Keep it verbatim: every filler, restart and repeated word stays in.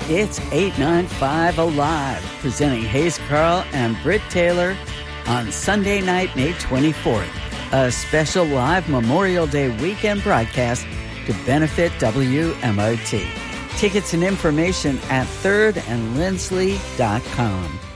It's eight ninety-five Alive, presenting Hayes Carll and Britt Taylor on Sunday night, May twenty-fourth, a special live Memorial Day weekend broadcast to benefit W M O T. Tickets and information at third and lindsley dot com.